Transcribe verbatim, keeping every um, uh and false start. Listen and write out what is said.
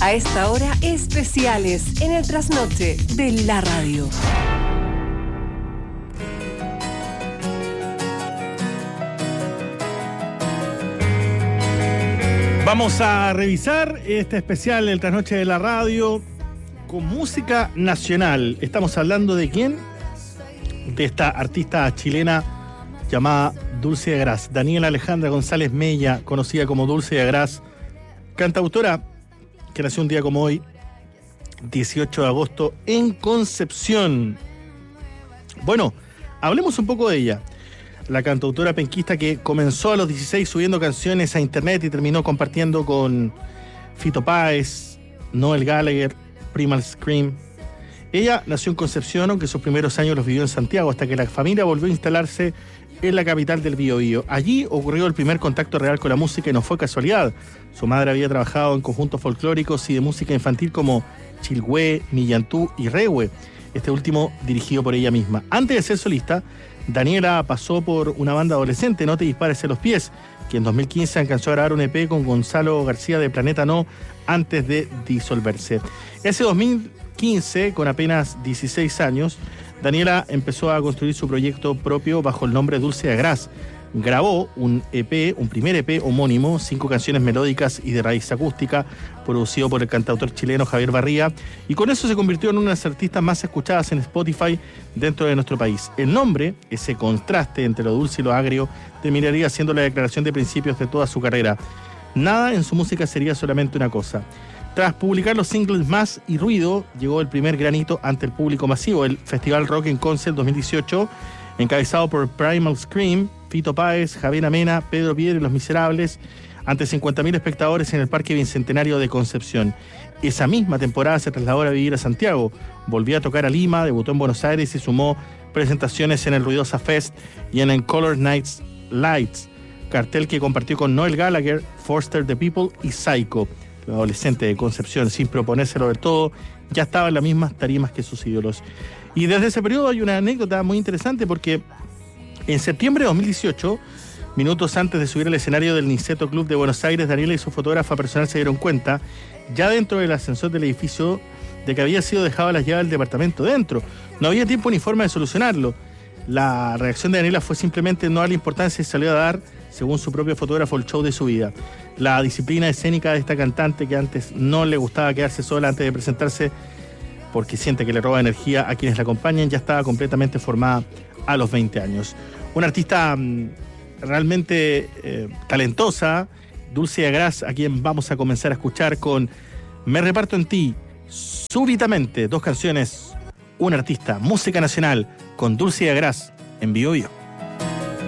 A esta hora, especiales en el trasnoche de la radio. Vamos a revisar este especial del trasnoche de la radio con música nacional. Estamos hablando de quién? De esta artista chilena llamada Dulce de Agraz, Daniela Alejandra González Mella, conocida como Dulce de Agraz, cantautora que nació un día como hoy, dieciocho de agosto, en Concepción. Bueno, hablemos un poco de ella. La cantautora penquista que comenzó a los dieciséis subiendo canciones a internet y terminó compartiendo con Fito Páez, Noel Gallagher, Primal Scream. Ella nació en Concepción, aunque sus primeros años los vivió en Santiago, hasta que la familia volvió a instalarse en la capital del Biobío. Allí ocurrió el primer contacto real con la música y no fue casualidad. Su madre había trabajado en conjuntos folclóricos y de música infantil como Chilhue, Millantú y Rehue, este último dirigido por ella misma. Antes de ser solista, Daniela pasó por una banda adolescente, No te dispares en los pies, que en dos mil quince alcanzó a grabar un E P con Gonzalo García de Planeta No antes de disolverse. Ese dos mil quince, con apenas dieciséis años, Daniela empezó a construir su proyecto propio bajo el nombre Dulce de Agraz. Grabó un E P, un primer E P homónimo, cinco canciones melódicas y de raíz acústica, producido por el cantautor chileno Javier Barría, y con eso se convirtió en una de las artistas más escuchadas en Spotify dentro de nuestro país. El nombre, ese contraste entre lo dulce y lo agrio, terminaría siendo la declaración de principios de toda su carrera. Nada en su música sería solamente una cosa. Tras publicar los singles Más y Ruido, llegó el primer granito ante el público masivo, el Festival Rock en Concept dos mil dieciocho, encabezado por Primal Scream, Fito Páez, Javier Amena, Pedro Piedra y Los Miserables, ante cincuenta mil espectadores en el Parque Bicentenario de Concepción. Esa misma temporada se trasladó a vivir a Santiago, volvió a tocar a Lima, debutó en Buenos Aires y sumó presentaciones en el Ruidosa Fest y en el Color Nights Lights, cartel que compartió con Noel Gallagher, Foster the People y Psycho. El adolescente de Concepción, sin proponérselo del todo, ya estaba en las mismas tarimas que sus ídolos. Y desde ese periodo hay una anécdota muy interesante porque en septiembre de dos mil dieciocho, minutos antes de subir al escenario del Niceto Club de Buenos Aires, Daniela y su fotógrafa personal se dieron cuenta, ya dentro del ascensor del edificio, de que había sido dejada las llaves del departamento dentro. No había tiempo ni forma de solucionarlo. La reacción de Daniela fue simplemente no darle importancia y salió a dar, según su propio fotógrafo, el show de su vida. La disciplina escénica de esta cantante, que antes no le gustaba quedarse sola antes de presentarse porque siente que le roba energía a quienes la acompañan, ya estaba completamente formada a los veinte años. Una artista mmm, realmente eh, talentosa, Dulce de Agraz, a quien vamos a comenzar a escuchar con Me reparto en ti, Súbitamente, dos canciones, un artista, música nacional, con Dulce de Agraz en Biobío.